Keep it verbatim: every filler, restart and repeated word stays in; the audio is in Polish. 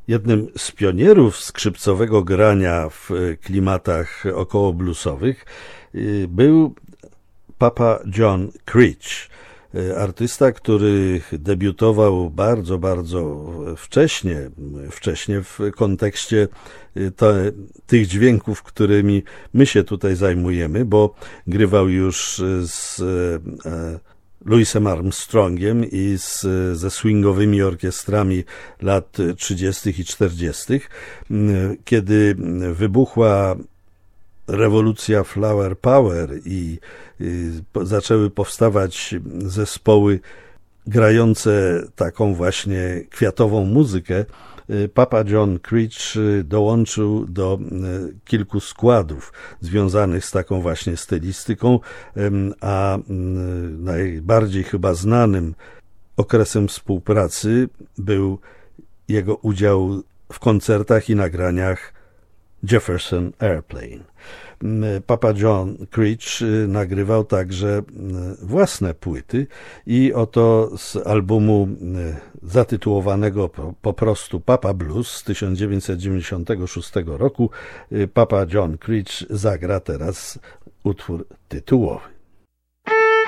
Jednym z pionierów skrzypcowego grania w klimatach około bluesowych był Papa John Creach, artysta, który debiutował bardzo, bardzo wcześnie, wcześnie w kontekście te, tych dźwięków, którymi my się tutaj zajmujemy, bo grywał już z Louisem Armstrongiem i z, ze swingowymi orkiestrami lat trzydziestych i czterdziestych. Kiedy wybuchła rewolucja Flower Power i, i zaczęły powstawać zespoły grające taką właśnie kwiatową muzykę, Papa John Creach dołączył do kilku składów związanych z taką właśnie stylistyką, a najbardziej chyba znanym okresem współpracy był jego udział w koncertach i nagraniach Jefferson Airplane. Papa John Creach nagrywał także własne płyty i oto z albumu zatytułowanego po prostu Papa Blues z tysiąc dziewięćset dziewięćdziesiątego szóstego roku Papa John Creach zagra teraz utwór tytułowy.